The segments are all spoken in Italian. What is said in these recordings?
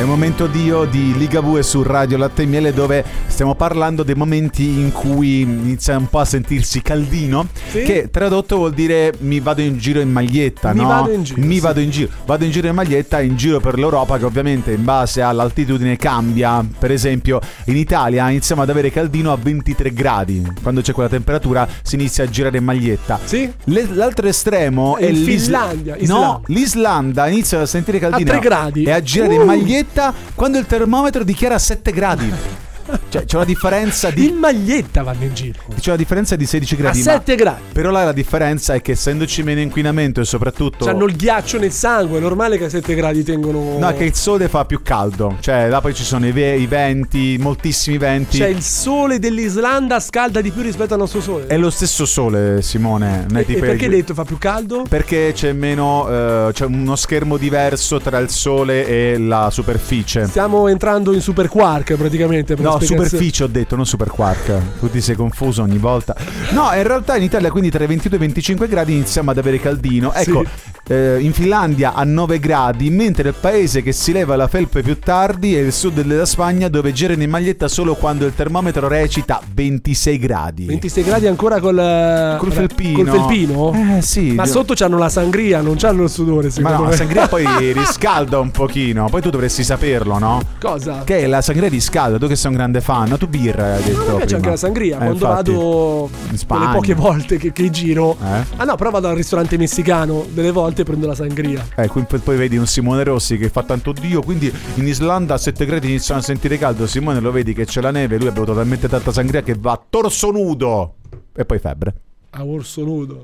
il momento Dio di Ligabue su Radio Latte e Miele, dove stiamo parlando dei momenti in cui inizia un po' a sentirsi caldino, sì? Che tradotto vuol dire mi vado in giro in maglietta, vado in giro in maglietta, in giro per l'Europa, che ovviamente in base all'altitudine cambia. Per esempio in Italia iniziamo ad avere caldino a 23 gradi, quando c'è quella temperatura si inizia a girare in maglietta. Sì? L'altro estremo è Finlandia. No, l'Islanda inizia a sentire caldino a 3 gradi e a girare in maglietta quando il termometro dichiara 7 gradi. Cioè c'è una differenza di... In maglietta vanno in giro. C'è una differenza di 16 gradi. A 7 gradi. Però là la differenza è che essendoci meno inquinamento e soprattutto... Hanno il ghiaccio nel sangue, è normale che a 7 gradi tengono... No, che il sole fa più caldo. Cioè là poi ci sono i venti, moltissimi venti. Cioè il sole dell'Islanda scalda di più rispetto al nostro sole. È lo stesso sole, Simone. E perché hai detto fa più caldo? Perché c'è meno... c'è uno schermo diverso tra il sole e la superficie. Stiamo entrando in super quark praticamente. No, superficie ho detto, non super quark. Tu ti sei confuso ogni volta. No, in realtà in Italia quindi tra i 22 e i 25 gradi iniziamo ad avere caldino. Ecco, sì. In Finlandia a 9 gradi, mentre il paese che si leva la felpe più tardi è il sud della Spagna, dove girano in maglietta solo quando il termometro recita 26 gradi. 26 gradi ancora col felpino? Col felpino? Sì. Ma sotto c'hanno la sangria, non c'hanno il sudore, secondo me. La sangria poi riscalda un pochino. Poi tu dovresti saperlo, no? Cosa? Che la sangria riscalda, tu che sei un grande fan. Tu birra, hai detto. No, mi piace anche la sangria. Quando infatti, vado in Spagna, le poche volte che giro. Ah no, però vado al ristorante messicano. Delle volte prendo la sangria. Poi vedi un Simone Rossi che fa tanto Dio. Quindi in Islanda a 7 gradi iniziano a sentire caldo. Simone lo vedi che c'è la neve. Lui ha bevuto talmente tanta sangria che va a torso nudo. E poi febbre. A orso nudo.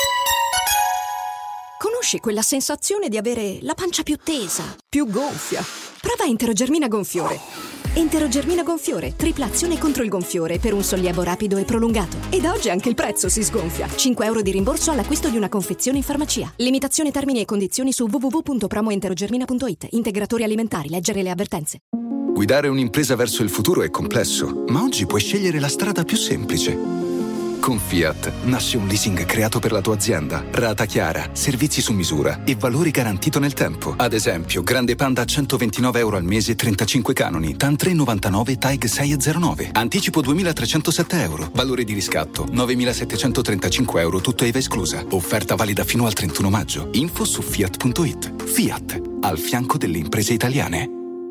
Conosci quella sensazione di avere la pancia più tesa, più gonfia? Prova Enterogermina Gonfiore. Enterogermina Gonfiore, tripla azione contro il gonfiore per un sollievo rapido e prolungato. E da oggi anche il prezzo si sgonfia. 5 euro di rimborso all'acquisto di una confezione in farmacia. Limitazione, termini e condizioni su www.promoenterogermina.it. Integratori alimentari, leggere le avvertenze. Guidare un'impresa verso il futuro è complesso, ma oggi puoi scegliere la strada più semplice. Con Fiat nasce un leasing creato per la tua azienda, rata chiara, servizi su misura e valori garantito nel tempo. Ad esempio, Grande Panda a 129 euro al mese, 35 canoni, TAN 399, TAG 609. Anticipo 2.307 euro, valore di riscatto 9.735 euro, tutto IVA esclusa. Offerta valida fino al 31 maggio. Info su Fiat.it. Fiat, al fianco delle imprese italiane.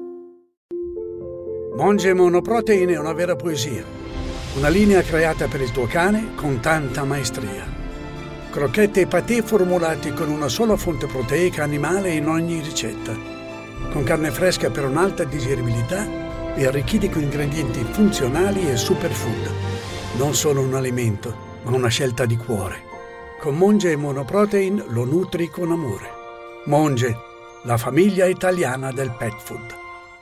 Monge Monoprotein è una vera poesia. Una linea creata per il tuo cane con tanta maestria. Crocchette e patè formulati con una sola fonte proteica animale in ogni ricetta. Con carne fresca per un'alta digeribilità e arricchiti con ingredienti funzionali e superfood. Non solo un alimento, ma una scelta di cuore. Con Monge Monoprotein lo nutri con amore. Monge, la famiglia italiana del pet food.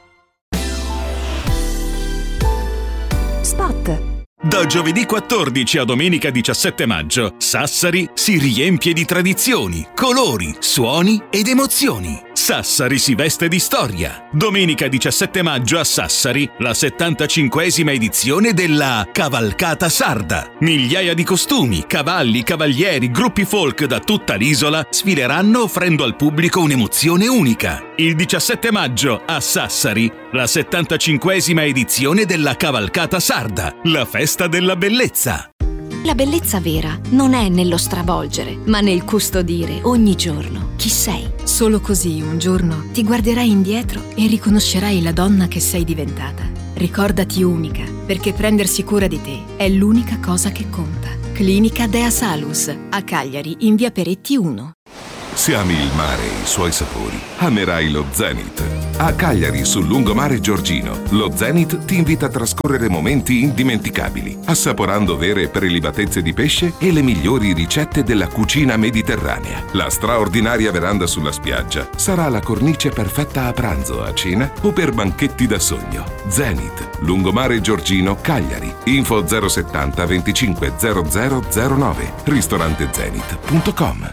Spot. Da giovedì 14 a domenica 17 maggio, Sassari si riempie di tradizioni, colori, suoni ed emozioni. Sassari si veste di storia. Domenica 17 maggio a Sassari, la 75esima edizione della Cavalcata Sarda. Migliaia di costumi, cavalli, cavalieri, gruppi folk da tutta l'isola sfileranno offrendo al pubblico un'emozione unica. Il 17 maggio a Sassari, la 75esima edizione della Cavalcata Sarda, la festa della bellezza. La bellezza vera non è nello stravolgere, ma nel custodire ogni giorno chi sei. Solo così un giorno ti guarderai indietro e riconoscerai la donna che sei diventata. Ricordati unica, perché prendersi cura di te è l'unica cosa che conta. Clinica Dea Salus, a Cagliari, in via Peretti 1. Se ami il mare e i suoi sapori, amerai lo Zenith. A Cagliari, sul lungomare Giorgino, lo Zenith ti invita a trascorrere momenti indimenticabili, assaporando vere prelibatezze di pesce e le migliori ricette della cucina mediterranea. La straordinaria veranda sulla spiaggia sarà la cornice perfetta a pranzo, a cena o per banchetti da sogno. Zenith, lungomare Giorgino, Cagliari. Info 070 25 0009. ristorantezenith.com.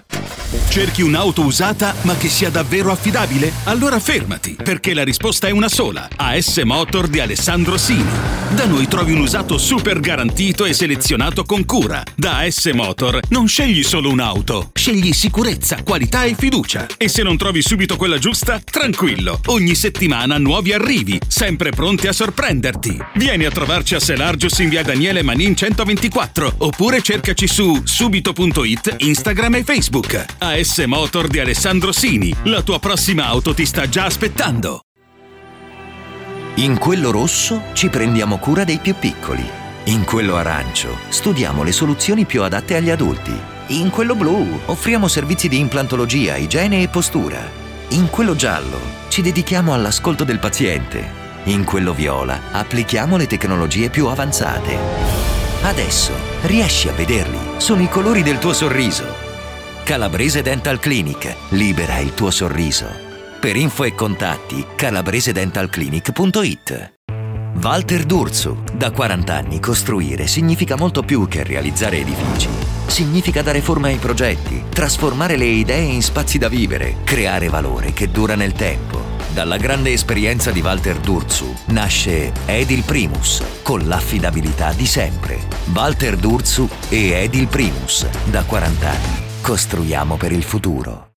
Cerchi un'auto usata ma che sia davvero affidabile? Allora fermati, perché la risposta è una sola. AS Motor di Alessandro Sini. Da noi trovi un usato super garantito e selezionato con cura. Da AS Motor non scegli solo un'auto, scegli sicurezza, qualità e fiducia. E se non trovi subito quella giusta, tranquillo, ogni settimana nuovi arrivi, sempre pronti a sorprenderti. Vieni a trovarci a Selargius in via Daniele Manin 124, oppure cercaci su subito.it, Instagram e Facebook. AS Motor di Alessandro Sini. La tua prossima auto ti sta già aspettando. In quello rosso ci prendiamo cura dei più piccoli. In quello arancio studiamo le soluzioni più adatte agli adulti. In quello blu offriamo servizi di implantologia, igiene e postura. In quello giallo ci dedichiamo all'ascolto del paziente. In quello viola applichiamo le tecnologie più avanzate. Adesso riesci a vederli. Sono i colori del tuo sorriso. Calabrese Dental Clinic. Libera il tuo sorriso. Per info e contatti calabresedentalclinic.it. Walter D'Urso. Da 40 anni costruire significa molto più che realizzare edifici. Significa dare forma ai progetti, trasformare le idee in spazi da vivere, creare valore che dura nel tempo. Dalla grande esperienza di Walter D'Urso nasce Edil Primus, con l'affidabilità di sempre. Walter D'Urso e Edil Primus. Da 40 anni costruiamo per il futuro.